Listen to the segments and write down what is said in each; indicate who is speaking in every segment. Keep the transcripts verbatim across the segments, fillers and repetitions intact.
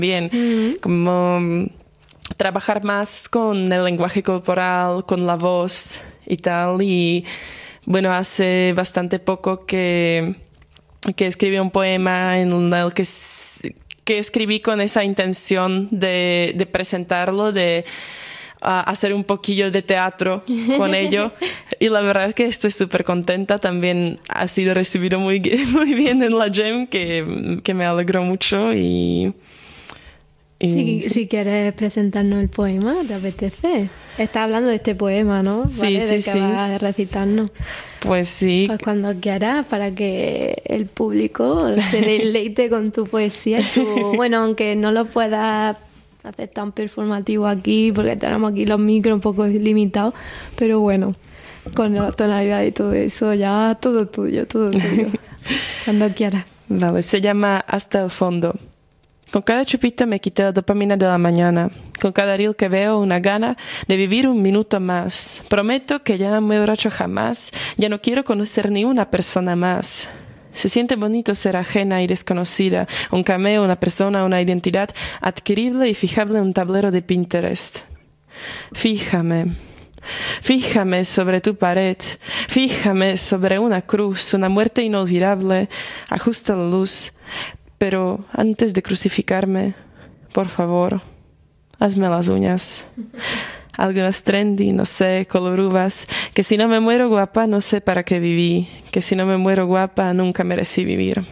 Speaker 1: bien, mm. como trabajar más con el lenguaje corporal, con la voz y tal. Y bueno, hace bastante poco que, que escribí un poema en el que, que escribí con esa intención de, de presentarlo, de uh, hacer un poquillo de teatro con ello. Y la verdad es que estoy súper contenta. También ha sido recibido muy, muy bien en la Jam, que, que me alegró mucho. Y, y
Speaker 2: si, si quieres presentarnos el poema, ¿te apetece? Estás hablando de este poema, ¿no?
Speaker 1: Sí,
Speaker 2: ¿Vale?
Speaker 1: sí,
Speaker 2: Del que
Speaker 1: sí.
Speaker 2: vas a recitarnos.
Speaker 1: Pues sí.
Speaker 2: Pues cuando quieras, para que el público se deleite con tu poesía. Tu, bueno, aunque no lo puedas hacer tan performativo aquí, porque tenemos aquí los micros un poco limitados, pero bueno, con la tonalidad y todo eso, ya todo tuyo, todo tuyo. Cuando quieras.
Speaker 1: Vale, se llama Hasta el fondo. Con cada chupito me quité la dopamina de la mañana. Con cada reel que veo, una gana de vivir un minuto más. Prometo que ya no me borracho jamás. Ya no quiero conocer ni una persona más. Se siente bonito ser ajena y desconocida. Un cameo, una persona, una identidad adquirible y fijable en un tablero de Pinterest. Fíjame. Fíjame sobre tu pared, fíjame sobre una cruz, una muerte inolvidable, ajusta la luz, pero antes de crucificarme, por favor, hazme las uñas. Algunas trendy, no sé, color uvas, que si no me muero guapa no sé para qué viví, que si no me muero guapa nunca merecí vivir.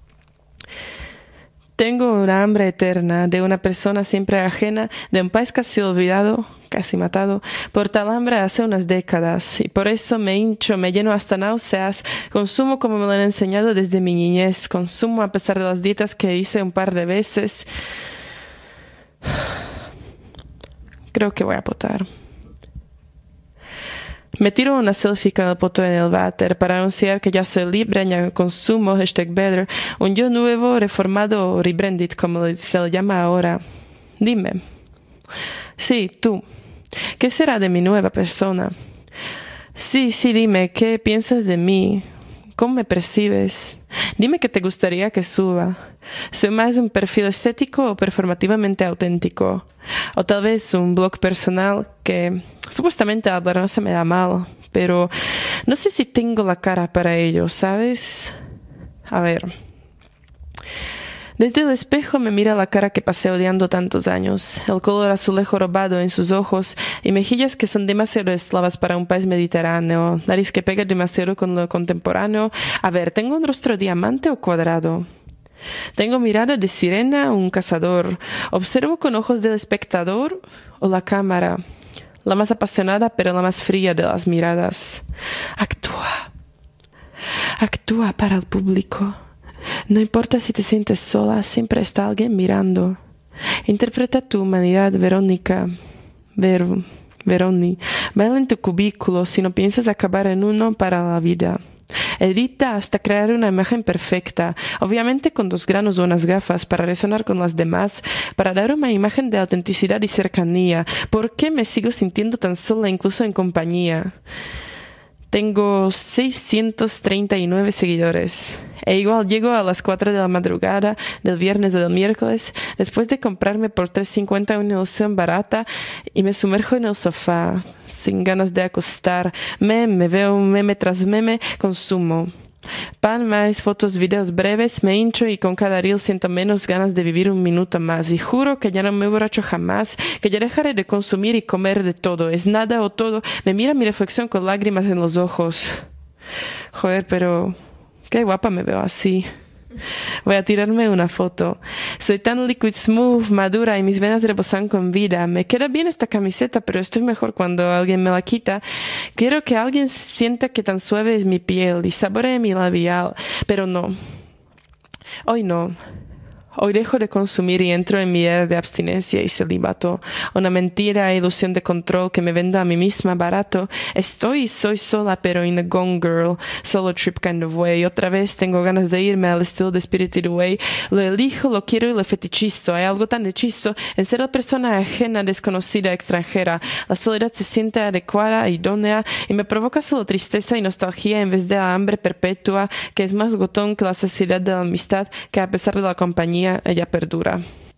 Speaker 1: Tengo una hambre eterna de una persona siempre ajena, de un país casi olvidado, casi matado, por tal hambre hace unas décadas. Y por eso me hincho, me lleno hasta náuseas, consumo como me lo han enseñado desde mi niñez, consumo a pesar de las dietas que hice un par de veces. Creo que voy a votar. Me tiro una selfie con el poto en el váter para anunciar que ya soy libre, ya consumo, hashtag better, un yo nuevo, reformado o rebranded, como se le llama ahora. Dime. Sí, tú. ¿Qué será de mi nueva persona? Sí, sí, dime, ¿qué piensas de mí? ¿Cómo me percibes? Dime qué te gustaría que suba. ¿Soy más un perfil estético o performativamente auténtico? O tal vez un blog personal que supuestamente hablar no se me da mal, pero no sé si tengo la cara para ello, ¿sabes? A ver. Desde el espejo me mira la cara que pasé odiando tantos años, el color azulejo robado en sus ojos y mejillas que son demasiado eslavas para un país mediterráneo, nariz que pega demasiado con lo contemporáneo. A ver, ¿tengo un rostro diamante o cuadrado? Tengo mirada de sirena o un cazador. Observo con ojos del espectador o la cámara, la más apasionada pero la más fría de las miradas. Actúa. Actúa para el público. No importa si te sientes sola, siempre está alguien mirando. Interpreta tu humanidad, Verónica. Ver, Veroni. Baila en tu cubículo si no piensas acabar en uno para la vida. Edita hasta crear una imagen perfecta, obviamente con dos granos o unas gafas para resonar con las demás, para dar una imagen de autenticidad y cercanía. ¿Por qué me sigo sintiendo tan sola incluso en compañía? Tengo seiscientos treinta y nueve seguidores. E igual llego a las cuatro de la madrugada del viernes o del miércoles después de comprarme por tres cincuenta una ilusión barata y me sumerjo en el sofá sin ganas de acostar. Meme, veo un meme tras meme, consumo. Pan, más fotos, videos breves, me hincho y con cada reel siento menos ganas de vivir un minuto más. Y juro que ya no me borracho jamás, que ya dejaré de consumir y comer de todo. Es nada o todo. Me mira mi reflexión con lágrimas en los ojos. Joder, pero qué guapa me veo así. Voy a tirarme una foto. Soy tan liquid smooth, madura y mis venas rebosan con vida. Me queda bien esta camiseta, pero estoy mejor cuando alguien me la quita. Quiero que alguien sienta que tan suave es mi piel y saboree mi labial, pero no. Hoy no. Hoy dejo de consumir y entro en mi era de abstinencia y celibato. Una mentira e ilusión de control que me venda a mí misma barato. Estoy y soy sola, pero in a gone girl, solo trip kind of way. Otra vez tengo ganas de irme al estilo de Spirited Away. Lo elijo, lo quiero y lo fetichizo. Hay algo tan hechizo en ser la persona ajena, desconocida, extranjera. La soledad se siente adecuada, idónea, y me provoca solo tristeza y nostalgia en vez de la hambre perpetua, que es más glotón que la saciedad de la amistad, que a pesar de la compañía ella perdura.